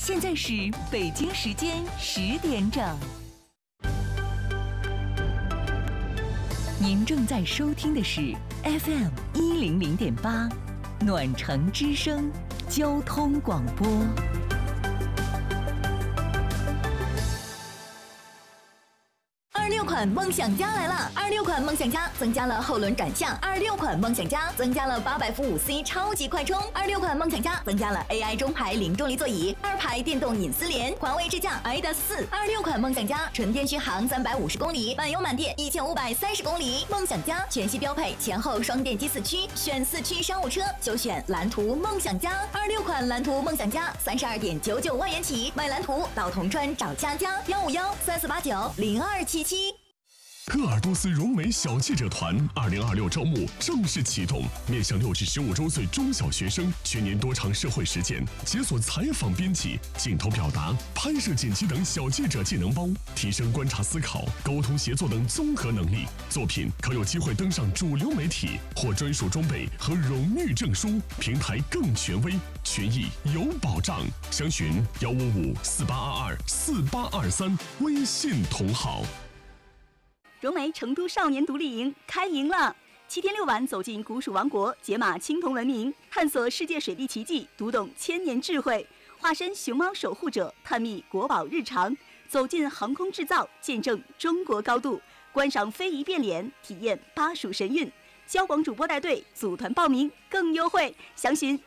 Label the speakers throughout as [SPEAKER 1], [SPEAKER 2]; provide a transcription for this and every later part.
[SPEAKER 1] 现在是北京时间10点整。您正在收听的是 FM 100.8暖城之声交通广播。26款梦想家来了！26款梦想家增加了后轮转向，26款梦想家增加了800伏5C 超级快充，26款梦想家增加了 AI 中排零重力座椅，2排电动隐私联，环卫智驾 iDAS4。26款梦想家纯电续航350公里，满油满电1530公里。梦想家全系标配前后双电机4驱，选4驱商务车就选蓝图梦想家。26款蓝图梦想家32.99万元起，买蓝图到铜川找佳佳15134490277。
[SPEAKER 2] 鄂尔多斯融美小记者团2026招募正式启动，面向6至15周岁中小学生，全年多场社会实践，解锁采访编辑、镜头表达、拍摄剪辑等小记者技能包，提升观察思考、沟通协作等综合能力。作品可有机会登上主流媒体，获专属装备和荣誉证书，平台更权威，权益有保障。详询15548224823，微信同号。
[SPEAKER 3] 融美成都少年独立营开营了！7天6晚，走进古蜀王国，解码青铜文明，探索世界水利奇迹，读懂千年智慧，化身熊猫守护者，探秘国宝日常，走进航空制造，见证中国高度，观赏非遗变脸，体验巴蜀神韵。交广主播带队，组团报名更优惠，详询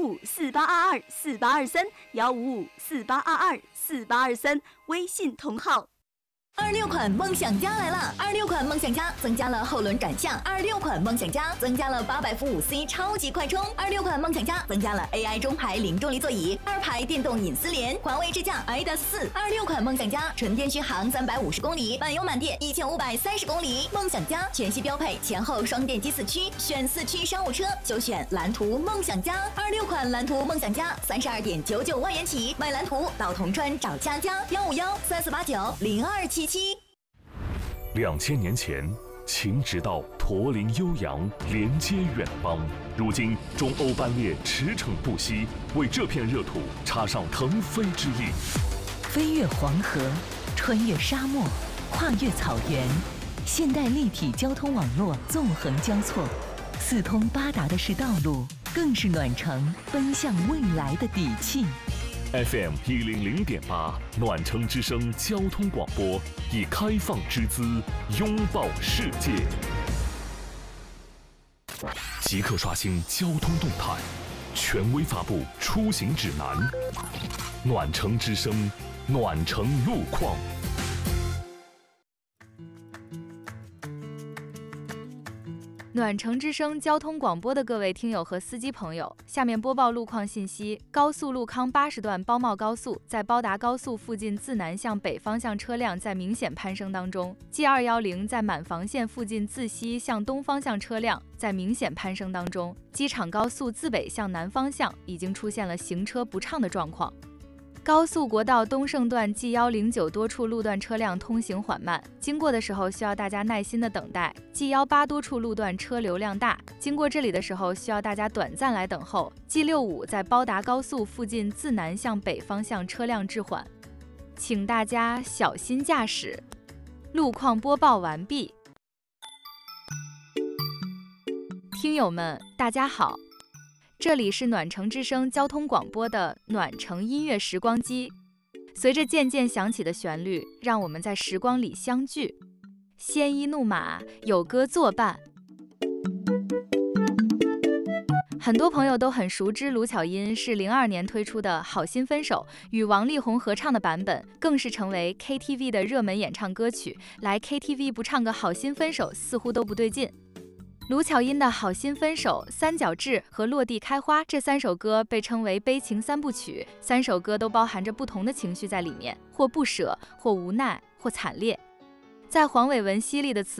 [SPEAKER 3] 15548224823，15548224823，微信同号。
[SPEAKER 1] 26款梦想家来了！26款梦想家增加了后轮转向，26款梦想家增加了800伏5C 超级快充，26款梦想家增加了 AI 中排零重力座椅，2排电动隐私联，环卫智驾 iDAS4。26款梦想家纯电续航350公里，满油满电1530公里。梦想家全系标配前后双电机4驱，选4驱商务车就选蓝图梦想家。26款蓝图梦想家32.99万元起，买蓝图到铜川找佳佳15134490277。
[SPEAKER 4] 2000年前，秦直道驼铃悠扬，连接远方。如今，中欧班列驰骋不息，为这片热土插上腾飞之力。
[SPEAKER 1] 飞越黄河，穿越沙漠，跨越草原，现代立体交通网络纵横交错，四通八达的是道路，更是暖城奔向未来的底气。
[SPEAKER 4] FM 100.8暖城之声交通广播，以开放之姿拥抱世界。即刻刷新交通动态，权威发布出行指南。暖城之声，暖城路况。
[SPEAKER 5] 暖城之声交通广播的各位听友和司机朋友，下面播报路况信息。高速路康80段包茂高速，在包达高速附近自南向北方向车辆在明显攀升当中。G210在满房线附近自西向东方向车辆在明显攀升当中。机场高速自北向南方向已经出现了行车不畅的状况。高速国道东胜段 G109 多处路段车辆通行缓慢，经过的时候需要大家耐心的等待。G18多处路段车流量大，经过这里的时候需要大家短暂来等候。G65在包达高速附近自南向北方向车辆滞缓，请大家小心驾驶。路况播报完毕。听友们，大家好。这里是暖城之声交通广播的暖城音乐时光机，随着渐渐响起的旋律，让我们在时光里相聚。鲜衣怒马，有歌作伴。很多朋友都很熟知卢巧音是02年推出的《好心分手》，与王力宏合唱的版本更是成为 KTV 的热门演唱歌曲。来 KTV 不唱个《好心分手》似乎都不对劲。卢巧音的《好心分手》、《三角志》和《落地开花》这3首歌被称为悲情3部曲，3首歌都包含着不同的情绪在里面，或不舍，或无奈，或惨烈。在黄伟文犀利的词